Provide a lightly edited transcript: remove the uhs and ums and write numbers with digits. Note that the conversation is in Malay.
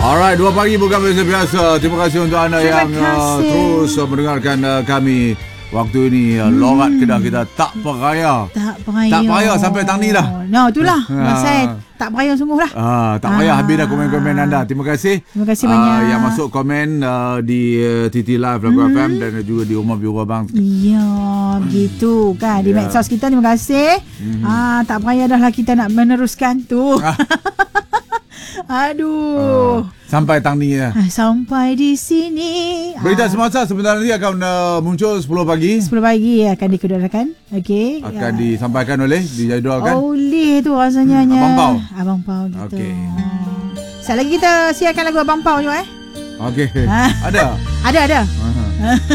Alright, 2 pagi bukan biasa. Terima kasih untuk anda yang terus mendengarkan kami. Waktu ini lorat Kedah kita tak payah. Tak payah sampai tang ni dah. No, itulah. Saya tak payah sungguh lah. Tak payah habis dah komen-komen anda. Terima kasih. Terima kasih banyak. Yang masuk komen di TT Live Lagu FM dan juga di Rumah Biru Abang. Ya, begitu kan. Di medsos kita, terima kasih. Tak payah dah lah kita nak meneruskan tu. Aduh. Sampai tang ni ya. Sampai di sini. Berita semasa sebentar lagi akan muncul 10 pagi. 10 pagi akan dikeluarkan. Okey. Akan disampaikan dijadualkan. Oleh tu rasanya. Abang Pau gitu. Okey. Sekali lagi kita siarkan lagu Abang Pau juga Okey. Ada.